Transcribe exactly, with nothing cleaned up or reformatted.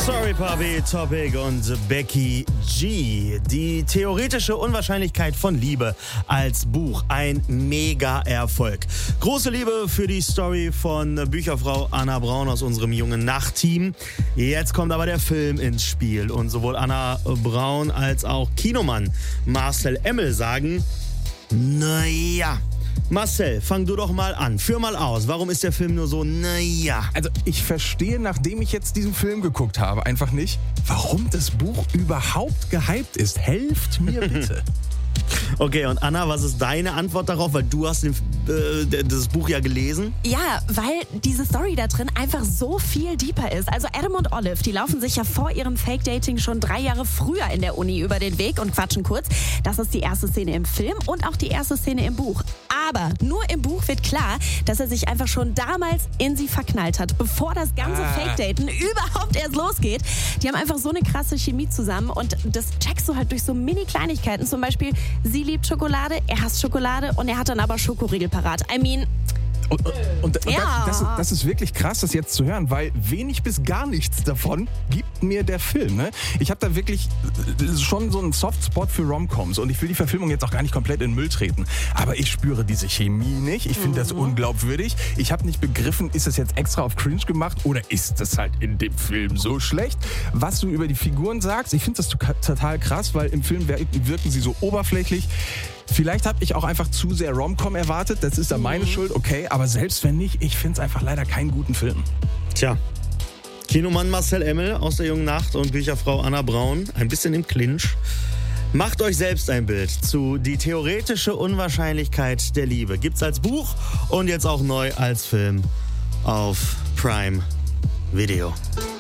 Sorry Papi, Topic und Becky G. Die theoretische Unwahrscheinlichkeit von Liebe als Buch. Ein Mega-Erfolg. Große Liebe für die Story von Bücherfrau Anna Braun aus unserem Jungen Nacht-Team. Jetzt kommt aber der Film ins Spiel. Und sowohl Anna Braun als auch Kinomann Marcel Emmel sagen, naja. Marcel, fang du doch mal an. Führ mal aus. Warum ist der Film nur so, naja? Also ich verstehe, nachdem ich jetzt diesen Film geguckt habe, einfach nicht, warum das Buch überhaupt gehypt ist. Helft mir bitte. Okay, und Anna, was ist deine Antwort darauf? Weil du hast den, äh, das Buch ja gelesen. Ja, weil diese Story da drin einfach so viel deeper ist. Also Adam und Olive, die laufen sich ja vor ihrem Fake-Dating schon drei Jahre früher in der Uni über den Weg und quatschen kurz. Das ist die erste Szene im Film und auch die erste Szene im Buch. Aber nur im Buch wird klar, dass er sich einfach schon damals in sie verknallt hat, bevor das ganze Ah. Fake-Daten überhaupt erst losgeht. Die haben einfach so eine krasse Chemie zusammen und das checkst du halt durch so Mini-Kleinigkeiten. Zum Beispiel, sie liebt Schokolade, er hasst Schokolade und er hat dann aber Schokoriegel parat. I mean... Und, und, und, und Ja. das, das ist wirklich krass, das jetzt zu hören, weil wenig bis gar nichts davon gibt mir der Film. Ne? Ich habe da wirklich schon so einen Softspot für Romcoms und ich will die Verfilmung jetzt auch gar nicht komplett in den Müll treten. Aber ich spüre diese Chemie nicht. Ich finde das unglaubwürdig. Ich habe nicht begriffen, ist das jetzt extra auf Cringe gemacht oder ist das halt in dem Film so schlecht? Was du über die Figuren sagst, ich finde das total krass, weil im Film wirken sie so oberflächlich. Vielleicht habe ich auch einfach zu sehr Romcom erwartet, das ist dann meine Schuld, okay, aber selbst wenn nicht, ich finde es einfach leider keinen guten Film. Tja, Kinomann Marcel Emmel aus der Jungen Nacht und Bücherfrau Anna Braun, ein bisschen im Clinch. Macht euch selbst ein Bild zu Die theoretische Unwahrscheinlichkeit der Liebe. Gibt's als Buch und jetzt auch neu als Film auf Prime Video.